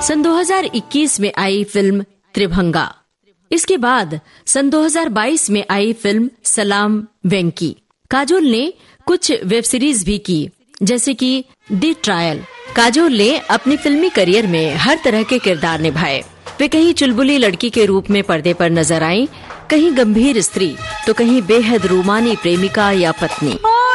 सन 2021 में आई फिल्म त्रिभंगा। इसके बाद सन 2022 में आई फिल्म सलाम वेंकी। काजोल ने कुछ वेब सीरीज भी की, जैसे कि द ट्रायल। काजोल ने अपने फिल्मी करियर में हर तरह के किरदार निभाए। वे कहीं चुलबुली लड़की के रूप में पर्दे पर नजर आईं, कहीं गंभीर स्त्री, तो कहीं बेहद रूमानी प्रेमिका या पत्नी।